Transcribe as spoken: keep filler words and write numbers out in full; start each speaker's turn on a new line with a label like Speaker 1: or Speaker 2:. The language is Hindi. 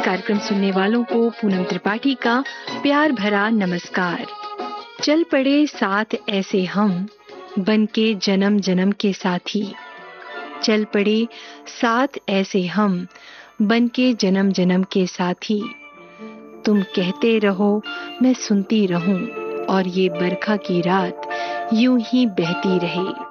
Speaker 1: कार्यक्रम सुनने वालों को पूनम त्रिपाठी का प्यार भरा नमस्कार। चल पड़े साथ ऐसे हम बन के जन्म जन्म के साथी। चल पड़े साथ ऐसे हम बन के जन्म जन्म के साथी। तुम कहते रहो मैं सुनती रहूं और ये बरखा की रात यूं ही बहती रहे।